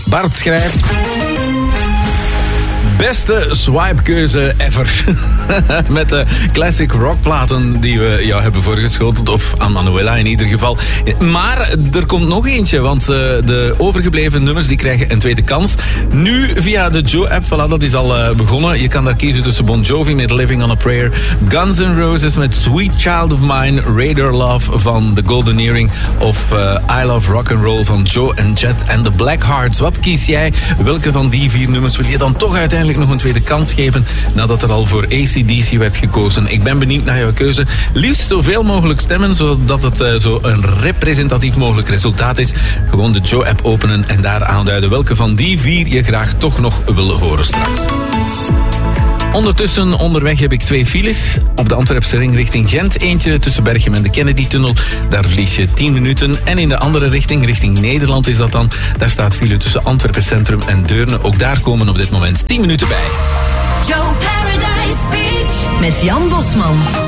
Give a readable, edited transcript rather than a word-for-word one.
Bart schrijft... Beste swipekeuze ever. Met de classic rockplaten die we jou hebben voorgeschoteld. Of aan Manuela in ieder geval. Maar er komt nog eentje. Want de overgebleven nummers die krijgen een tweede kans. Nu via de Joe-app. Voilà, dat is al begonnen. Je kan daar kiezen tussen Bon Jovi met Living on a Prayer. Guns N' Roses met Sweet Child of Mine. Radar Love van The Golden Earring. Of I Love Rock and Roll van Joe and Jet en The Blackhearts. Wat kies jij? Welke van die 4 nummers wil je dan toch uiteindelijk nog een tweede kans geven nadat er al voor AC/DC werd gekozen? Ik ben benieuwd naar jouw keuze. Liefst zoveel mogelijk stemmen, zodat het zo een representatief mogelijk resultaat is. Gewoon de Joe-app openen en daar aanduiden welke van die 4 je graag toch nog wil horen straks. Ondertussen onderweg heb ik 2 files. Op de Antwerpse ring richting Gent. Eentje tussen Berchem en de Kennedy-tunnel. Daar verlies je 10 minuten. En in de andere richting Nederland is dat dan. Daar staat file tussen Antwerpen Centrum en Deurne. Ook daar komen op dit moment 10 minuten bij. Joe Paradise Beach met Jan Bosman.